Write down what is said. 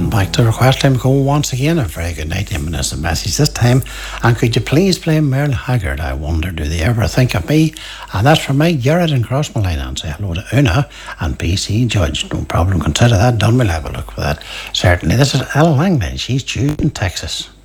Welcome back to Request Time Go once again. A very good night. I'm a message this time. And could you please play Merle Haggard? I wonder, do they ever think of me? And that's from Mike Garrett in Crossmolina. And say hello to Una and BC Judge. No problem. Consider that done. We'll have a look for that. Certainly. This is Ella Langley. She's due in Texas.